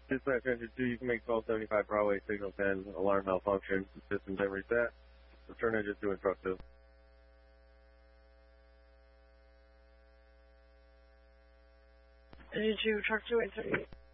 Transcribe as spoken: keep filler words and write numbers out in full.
Dispatch engine two, you can make twelve seventy-five Broadway, signal ten, alarm malfunction, system ten reset. Return engine two and truck two. Engine two, truck two, eight thirty.